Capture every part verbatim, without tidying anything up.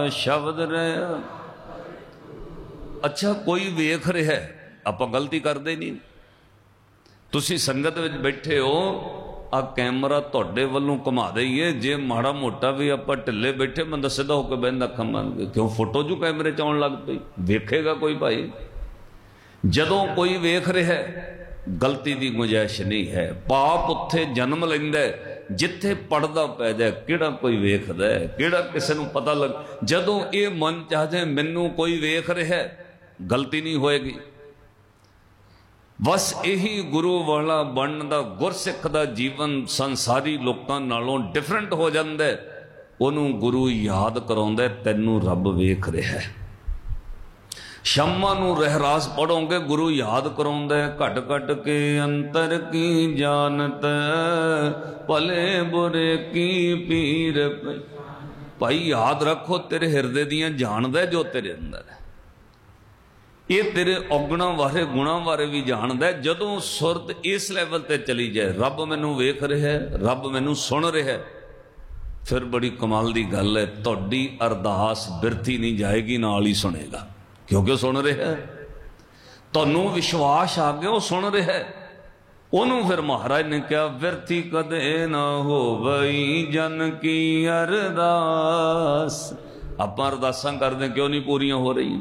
शब्द रहा। अच्छा कोई वेख रहा है, आप गलती करते नहीं। तुसी संगत विच बैठे हो, आ कैमरा तुहाडे वल्लों घुमा दईए, जे माड़ा मोटा भी आप ढिले बैठे बंदा सीधा होकर बहंदा अखां बंद के, क्यों फोटो जू कैमरे च आउण लग पई। वेखेगा कोई भाई? जदों कोई वेख रहा है गलती की गुंजाइश नहीं है। पाप उत्थे जन्म लैंदा जिथे पढ़दा पै जाए, किहड़ा कोई वेखदा है, किहड़ा किसी नूं पता लग। जदों ये मन चाह जाए मैनू कोई वेख रहा है, गलती नहीं होएगी। बस यही गुरु वाला बनन दा, गुरसिख दा जीवन संसारी लोकां नालों डिफरेंट हो जांदा है। उहनूं गुरु याद कराउंदा है तैनूं रब वेख रहा है। शामां नूं रहरास पढ़ोगे गुरु याद कराउंदा है, घट घट के अंतर की जानत, भले बुरे की पीर। भाई याद रखो, तेरे हिरदे दियां जानदा है जो तेरे अंदर है। ये तेरे औगुणां बारे गुणां बारे भी जानदा है। जदों सुरत इस लैवल ते चली जाए, रब मैनूं वेख रहा है, रब मैनूं सुन रहा है, फिर बड़ी कमाल दी गल है, तुहाडी अरदास बिरथी नहीं जाएगी, नाल ही सुनेगा, क्योंकि सुन रहा है। तुहानूं विश्वास आ गया, वो सुन रहा है। उन्होंने फिर महाराज ने कहा, बिरथी कदे ना होवई जन की अरदास। आपां अरदासां करदे क्यों नहीं पूरियां हो रही?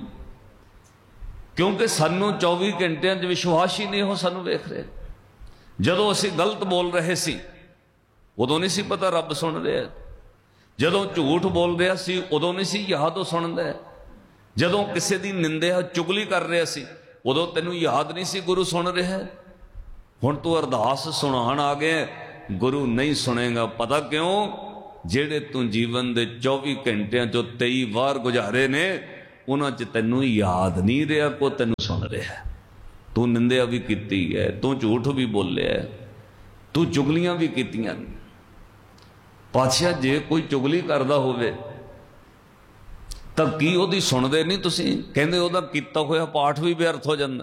क्योंकि सानू चौबीस घंटिया विश्वास ही नहीं हो, सानू वेख रहे। जदों असीं गलत बोल रहे सी उदों नहीं सी पता रब सुन रहा। जदों झूठ बोल रहा सी उदों नहीं सी याद वो सुनदा है। जदों किसी की निंदा चुगली कर रहा सी उदों तैनूं याद नहीं सी गुरु सुन रहा है। हुण तू अरदास सुनाण आ गया, गुरु नहीं सुनेगा। पता क्यों? जेड़े तू जीवन के चौबीस घंटिया चो तेई वार गुजारे ने, उन्हां च तैनूं याद नहीं रहा को तैनूं सुन रहा है। तू निंदा भी कीती है, तू झूठ भी बोलिया है, तू चुगलियां भी कीतियां। पातशाह जे कोई चुगली करदा होवे तां की उहदी सुणदे नहीं तुसीं? कहंदे उहदा कीता होया पाठ भी व्यर्थ हो जांदा।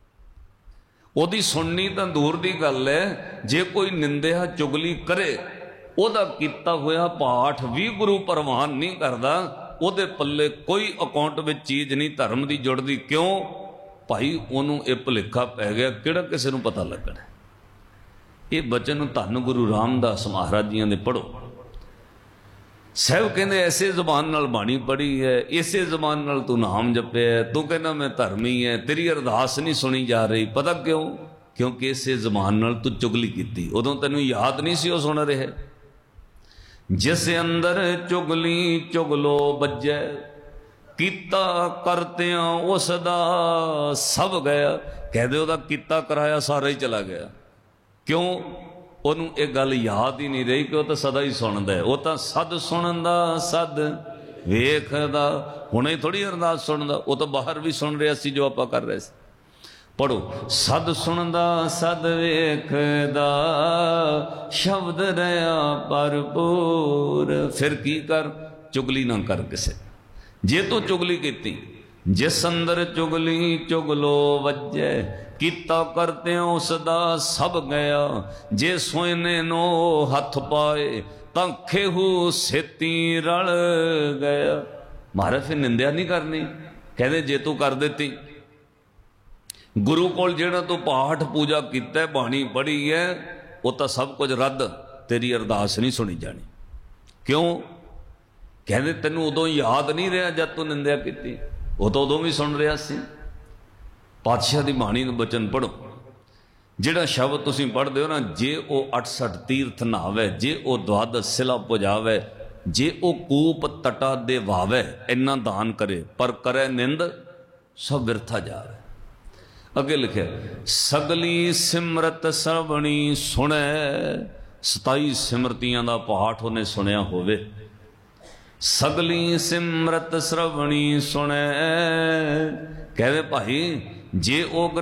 उहदी सुननी तां दूर दी गल है, जे कोई निंदा चुगली करे उहदा कीता होया पाठ भी गुरु परवान नहीं करदा, उहदे पल्ले कोई अकाउंट में चीज़ नहीं धर्म की जुड़ती। क्यों भाई? उन्होंने यह भुलेखा पै गया, किहड़ा किसी को पता लगना। ये बचन धन गुरु रामदास महाराज जी ने पढ़ो। साहब कहते ऐसे जबान नाल बाणी पढ़ी है, इसे जबान नाल तू नाम जपे है, तू कहना मैं धर्मी है, तेरी अरदास नहीं सुनी जा रही। पता क्यों? क्योंकि इसे जबान नाल तू चुगली की, उदों तैनूं याद नहीं सी वो सुन रहे। जिस अंदर चुगली चुगलो बज्जै, कीता करतियां उसदा सब गया। कह दे उहदा कीता कराया सारा ही चला गया। क्यों? उहनूं एक गल याद ही नहीं रही कि वह तो सदा ही सुनदा है। वह तो सद सुनदा सद वेखदा, हुणे थोड़ी अरदास सुनदा, वो तो बाहर भी सुन रहा सी जो आपां कर रहे सी। पढ़ो, सद सुनदा सद वेखदा, शब्द रहा भरपूर। फिर की कर? चुगली ना कर किसे। जे तू चुगली की, जिस अंदर चुगली चुगलो वज्जै, कीता करते उसदा सब गया। जे सोने नो हथ पाए, तां खेहू सेती रल गया। महाराज फिर निंदा नहीं करनी। कहते जे तू कर देती, गुरु कोल जेड़ा तू पाठ पूजा किता, बाणी पढ़ी है, वो तो सब कुछ रद्द, तेरी अरदास नहीं सुनी जानी। क्यों? कहते तेनू उदों याद नहीं रहा जब तू निंदा की, वो तो उदों भी सुन रहा सी। पातशाह की बाणी बचन पढ़ो। जेड़ा शब्द तुसीं पढ़दे हो ना, जे वो अठसठ तीर्थ नहावे, जे वो द्वादश सिला पुजावे, जे वो कूप तटा दे वावे, इन्ना दान करे, पर करे निंद सब बिरथा जावे। अगे लिखे, सगली सिमरत श्रवणी सुने। सताई सिमरतियां दा पाठ उन्हें सुनिया होवे। सगली सिमरत श्रवणी सुने। कहवे भाई जे ओ